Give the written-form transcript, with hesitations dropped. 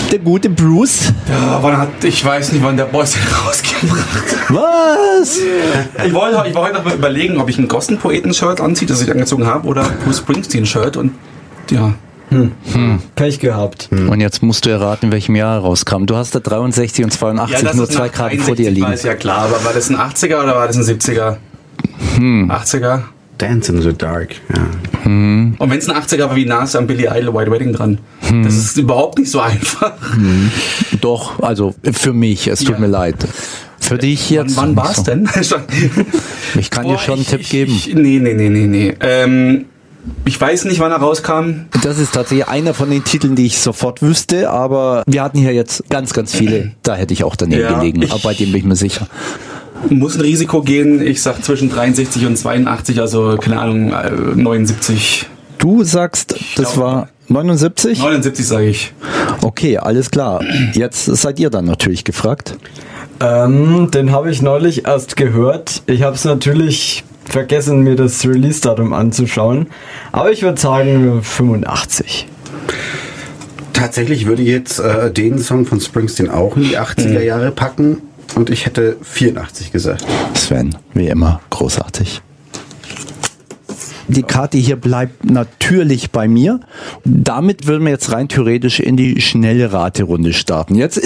Der gute Bruce. Ja, ich weiß nicht, wann der Boss den rausgebracht hat. Was? Ich wollte heute noch mal überlegen, ob ich ein Gossen-Poeten-Shirt anziehe, das ich angezogen habe, oder Bruce Springsteen-Shirt und ja. Pech gehabt. Und jetzt musst du erraten, in welchem Jahr er rauskam. Du hast da 63 und 82 nur 2 Karten vor dir liegen. Ist ja klar, aber war das ein 80er oder war das ein 70er? 80er? Dance in the Dark, ja. Und wenn es ein 80er war, wie nah ist am Billy Idol White Wedding dran? Das ist überhaupt nicht so einfach. Doch, also für mich, es tut mir leid. Für dich jetzt. Wann war es denn? Ich kann dir schon einen Tipp geben. Nee. Ich weiß nicht, wann er rauskam. Das ist tatsächlich einer von den Titeln, die ich sofort wüsste, aber wir hatten hier jetzt ganz, ganz viele. Da hätte ich auch daneben gelegen, aber bei dem bin ich mir sicher. Muss ein Risiko gehen. Ich sag zwischen 63 und 82, also keine Ahnung, 79. Du sagst, das war 79? 79 sage ich. Okay, alles klar. Jetzt seid ihr dann natürlich gefragt. Den habe ich neulich erst gehört. Ich habe es natürlich vergessen, mir das Release-Datum anzuschauen. Aber ich würde sagen 85. Tatsächlich würde ich jetzt den Song von Springsteen auch in die 80er Jahre packen. Und ich hätte 84 gesagt. Sven, wie immer, großartig. Die Karte hier bleibt natürlich bei mir. Damit würden wir jetzt rein theoretisch in die schnelle Raterunde starten. Jetzt